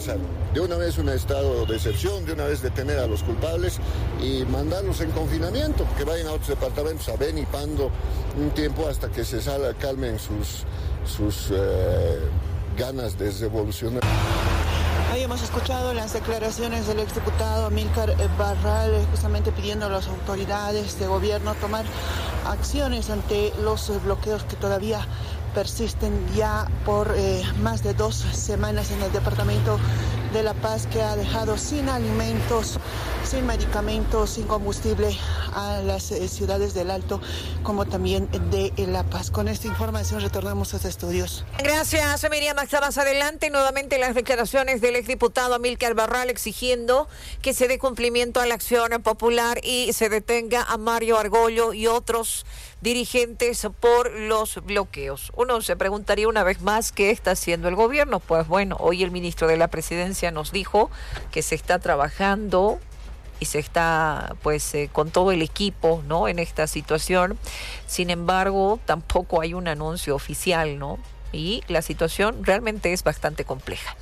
pasar. De una vez un estado de excepción, de una vez detener a los culpables y mandarlos en confinamiento, que vayan a otros departamentos, a Beni, Pando, un tiempo hasta que se calmen sus ganas de revolucionar. Ahí hemos escuchado las declaraciones del exdiputado Amílcar Barral, justamente pidiendo a las autoridades de gobierno tomar acciones ante los bloqueos que todavía persisten ya por más de 2 semanas en el departamento de La Paz, que ha dejado sin alimentos, sin medicamentos, sin combustible a las ciudades del Alto como también de La Paz. Con esta información retornamos a los estudios. Gracias, Miriam. Hasta más adelante, nuevamente las declaraciones del exdiputado Amílcar Barral exigiendo que se dé cumplimiento a la acción popular y se detenga a Mario Argollo y otros dirigentes por los bloqueos. Uno se preguntaría una vez más qué está haciendo el gobierno. Pues bueno, hoy el ministro de la Presidencia nos dijo que se está trabajando y se está con todo el equipo, ¿no?, en esta situación. Sin embargo, tampoco hay un anuncio oficial, ¿no? Y la situación realmente es bastante compleja.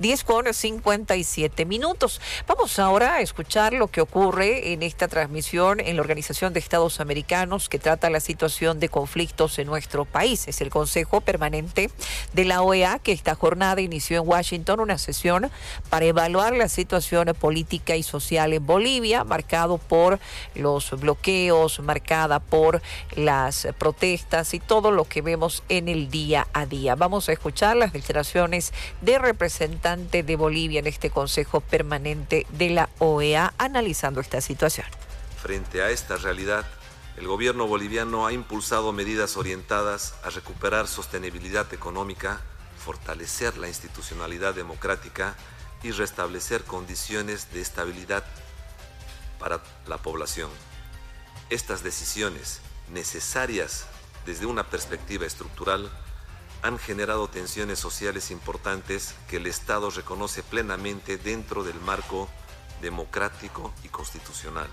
10:57. Vamos ahora a escuchar lo que ocurre en esta transmisión en la Organización de Estados Americanos, que trata la situación de conflictos en nuestro país. Es el Consejo Permanente de la OEA, que esta jornada inició en Washington una sesión para evaluar la situación política y social en Bolivia, marcado por los bloqueos, marcada por las protestas y todo lo que vemos en el día a día. Vamos a escuchar las declaraciones de representante de Bolivia en este Consejo Permanente de la OEA analizando esta situación. Frente a esta realidad, el gobierno boliviano ha impulsado medidas orientadas a recuperar sostenibilidad económica, fortalecer la institucionalidad democrática y restablecer condiciones de estabilidad para la población. Estas decisiones, necesarias desde una perspectiva estructural, han generado tensiones sociales importantes que el Estado reconoce plenamente dentro del marco democrático y constitucional.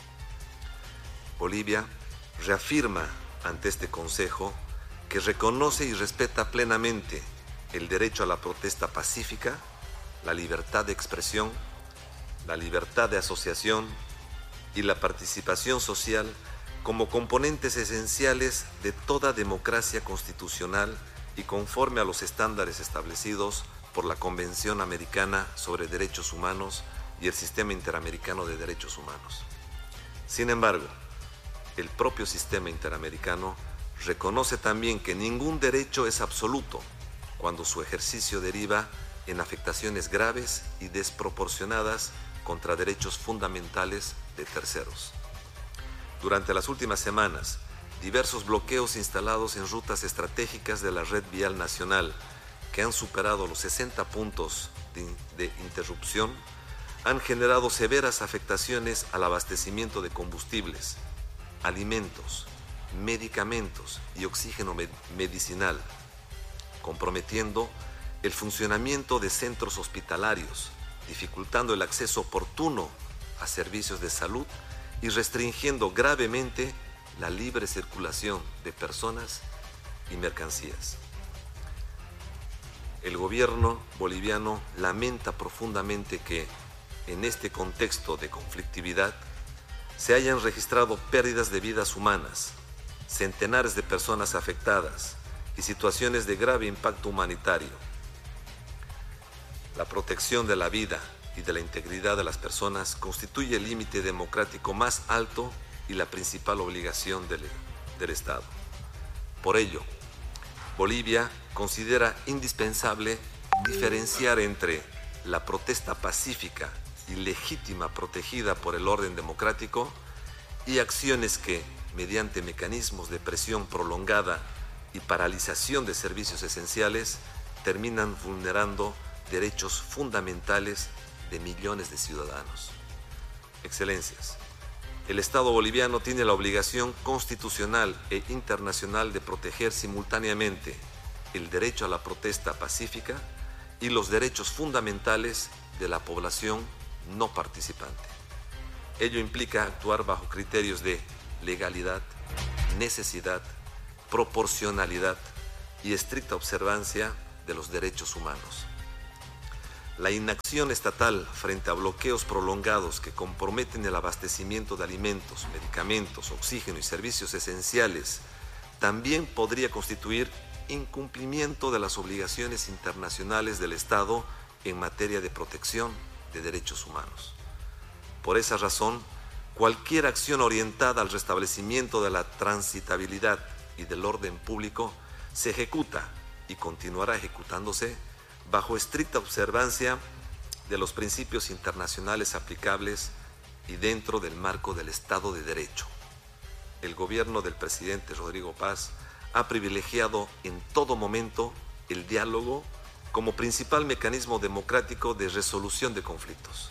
Bolivia reafirma ante este Consejo que reconoce y respeta plenamente el derecho a la protesta pacífica, la libertad de expresión, la libertad de asociación y la participación social como componentes esenciales de toda democracia constitucional y conforme a los estándares establecidos por la Convención Americana sobre Derechos Humanos y el Sistema Interamericano de Derechos Humanos. Sin embargo, el propio sistema interamericano reconoce también que ningún derecho es absoluto cuando su ejercicio deriva en afectaciones graves y desproporcionadas contra derechos fundamentales de terceros. Durante las últimas semanas, diversos bloqueos instalados en rutas estratégicas de la red vial nacional, que han superado los 60 puntos de interrupción, han generado severas afectaciones al abastecimiento de combustibles, alimentos, medicamentos y oxígeno medicinal, comprometiendo el funcionamiento de centros hospitalarios, dificultando el acceso oportuno a servicios de salud y restringiendo gravemente la libre circulación de personas y mercancías. El gobierno boliviano lamenta profundamente que, en este contexto de conflictividad, se hayan registrado pérdidas de vidas humanas, centenares de personas afectadas y situaciones de grave impacto humanitario. La protección de la vida y de la integridad de las personas constituye el límite democrático más alto y la principal obligación del Estado. Por ello, Bolivia considera indispensable diferenciar entre la protesta pacífica y legítima protegida por el orden democrático y acciones que, mediante mecanismos de presión prolongada y paralización de servicios esenciales, terminan vulnerando derechos fundamentales de millones de ciudadanos. Excelencias, el Estado boliviano tiene la obligación constitucional e internacional de proteger simultáneamente el derecho a la protesta pacífica y los derechos fundamentales de la población no participante. Ello implica actuar bajo criterios de legalidad, necesidad, proporcionalidad y estricta observancia de los derechos humanos. La inacción estatal frente a bloqueos prolongados que comprometen el abastecimiento de alimentos, medicamentos, oxígeno y servicios esenciales también podría constituir incumplimiento de las obligaciones internacionales del Estado en materia de protección de derechos humanos. Por esa razón, cualquier acción orientada al restablecimiento de la transitabilidad y del orden público se ejecuta y continuará ejecutándose bajo estricta observancia de los principios internacionales aplicables y dentro del marco del Estado de Derecho. El gobierno del presidente Rodrigo Paz ha privilegiado en todo momento el diálogo como principal mecanismo democrático de resolución de conflictos.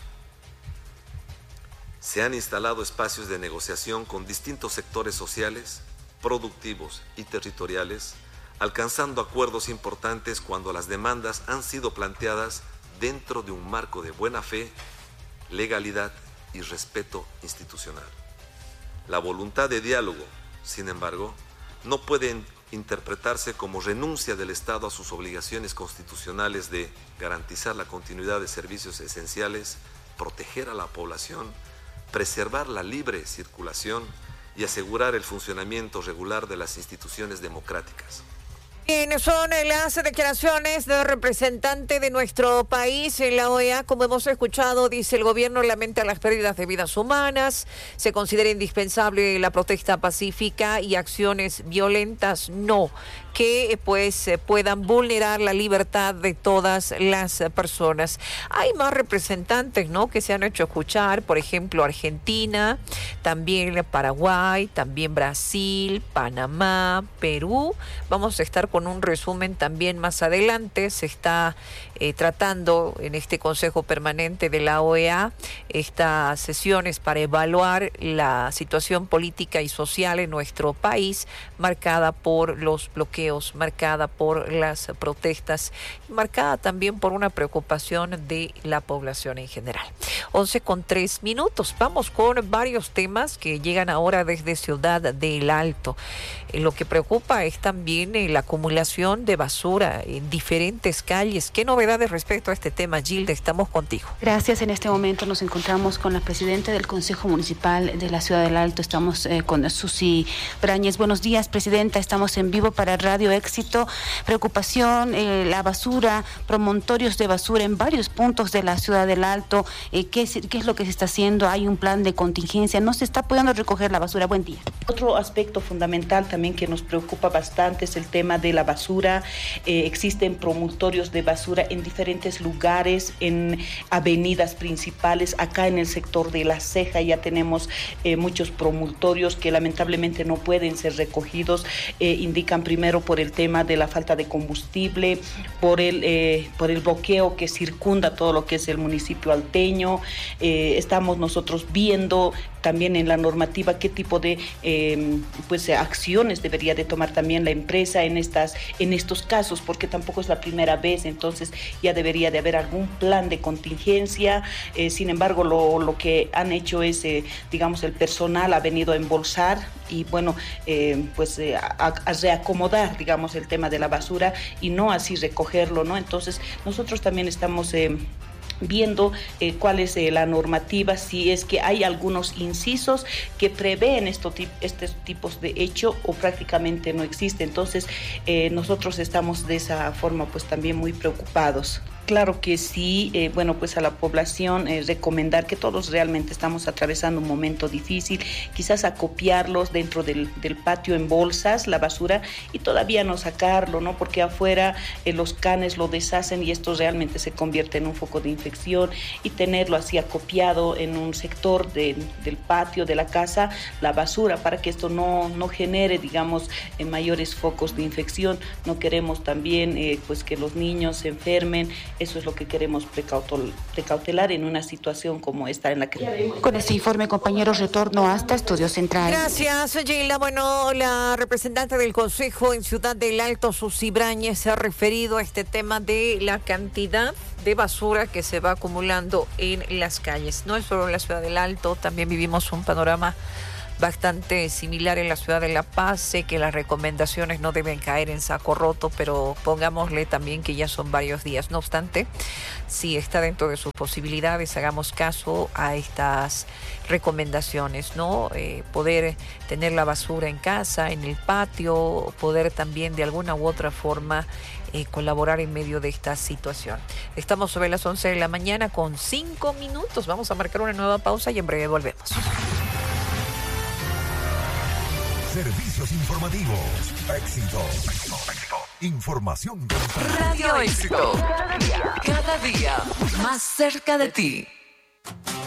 Se han instalado espacios de negociación con distintos sectores sociales, productivos y territoriales, alcanzando acuerdos importantes cuando las demandas han sido planteadas dentro de un marco de buena fe, legalidad y respeto institucional. La voluntad de diálogo, sin embargo, no puede interpretarse como renuncia del Estado a sus obligaciones constitucionales de garantizar la continuidad de servicios esenciales, proteger a la población, preservar la libre circulación y asegurar el funcionamiento regular de las instituciones democráticas. Bien, son las declaraciones del representante de nuestro país en la OEA. Como hemos escuchado, dice el gobierno lamenta las pérdidas de vidas humanas, se considera indispensable la protesta pacífica y acciones violentas no, que pues puedan vulnerar la libertad de todas las personas. Hay más representantes, ¿no?, que se han hecho escuchar, por ejemplo, Argentina, también Paraguay, también Brasil, Panamá, Perú. Vamos a estar con un resumen también más adelante. Se está tratando en este Consejo Permanente de la OEA estas sesiones para evaluar la situación política y social en nuestro país, marcada por los bloqueos, marcada por las protestas, marcada también por una preocupación de la población en general. 11:03. Vamos con varios temas que llegan ahora desde Ciudad del Alto. Lo que preocupa es también la acumulación de basura en diferentes calles. ¿Qué novedades respecto a este tema, Gilda? Estamos contigo. Gracias. En este momento nos encontramos con la presidenta del Consejo Municipal de la Ciudad del Alto. Estamos con Susi Brañez. Buenos días, presidenta. Estamos en vivo para Radio Éxito. Preocupación, la basura, promontorios de basura en varios puntos de la Ciudad del Alto. ¿Qué es lo que se está haciendo? ¿Hay un plan de contingencia? ¿No se está pudiendo recoger la basura? Buen día. Otro aspecto fundamental también que nos preocupa bastante es el tema de la basura. Existen promontorios de basura en diferentes lugares, en avenidas principales. Acá en el sector de La Ceja ya tenemos muchos promontorios que lamentablemente no pueden ser recogidos. Indican primero por el tema de la falta de combustible, por el bloqueo que circunda todo lo que es el municipio alteño. Estamos nosotros viendo también en la normativa qué tipo de acciones debería de tomar también la empresa en estos casos, porque tampoco es la primera vez, entonces ya debería de haber algún plan de contingencia. Sin embargo, lo que han hecho es, el personal ha venido a embolsar y a reacomodar, el tema de la basura y no así recogerlo, ¿no? Entonces, nosotros también estamos viendo cuál es la normativa, si es que hay algunos incisos que prevén estos tipos de hecho o prácticamente no existe. Entonces, nosotros estamos de esa forma pues también muy preocupados. Claro que sí, a la población recomendar que todos realmente estamos atravesando un momento difícil, quizás acopiarlos dentro del patio en bolsas, la basura, y todavía no sacarlo, ¿no? Porque afuera los canes lo deshacen y esto realmente se convierte en un foco de infección, y tenerlo así acopiado en un sector del patio de la casa, la basura, para que esto no genere, mayores focos de infección. No queremos también que los niños se enfermen. Eso es lo que queremos precautelar en una situación como esta en la que... Con este informe, compañeros, retorno hasta Estudio Central. Gracias, Gilda. Bueno, la representante del Consejo en Ciudad del Alto, Susi Brañez, se ha referido a este tema de la cantidad de basura que se va acumulando en las calles. No es solo en la Ciudad del Alto, también vivimos un panorama bastante similar en la ciudad de La Paz. Sé que las recomendaciones no deben caer en saco roto, pero pongámosle también que ya son varios días. No obstante, si está dentro de sus posibilidades, hagamos caso a estas recomendaciones, ¿no? Poder tener la basura en casa, en el patio, poder también de alguna u otra forma colaborar en medio de esta situación. Estamos sobre las 11 de la mañana con 5 minutos. Vamos a marcar una nueva pausa y en breve volvemos. Servicios informativos. Éxito. Información. Radio Éxito. Cada día más cerca de ti.